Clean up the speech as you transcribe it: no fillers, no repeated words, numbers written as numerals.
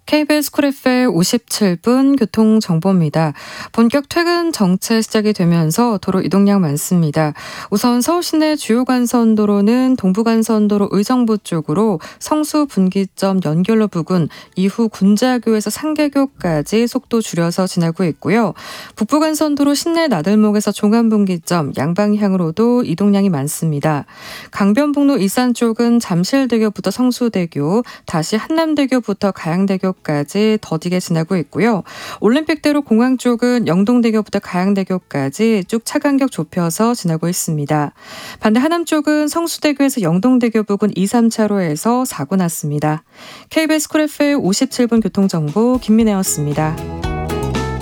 KBS 쿨 FM 57분 교통정보입니다. 본격 퇴근 정체 시작이 되면서 도로 이동량 많습니다. 우선 서울 시내 주요 간선도로는 동부간선도로 의정부 쪽으로 성수 분기점 연결로 부근 이후 군자교에서 상계교까지 속도 줄여서 지나고 있고요. 북부간선도로 신내 나들목에서 종암분기점 양방향으로도 이동량이 많습니다. 강변북로 일산 쪽은 잠실대교부터 성수대교, 다시 한남대교부터 가양대교 까지 더디게 지나고 있고요. 올림픽대로 공항 쪽은 영동대교부터 가양대교까지 쭉 차 간격 좁혀서 지나고 있습니다. 반대 하남 쪽은 성수대교에서 영동대교 부근 2, 3차로에서 사고 났습니다. KBS 쿨 FM 57분 교통정보 김민혜였습니다.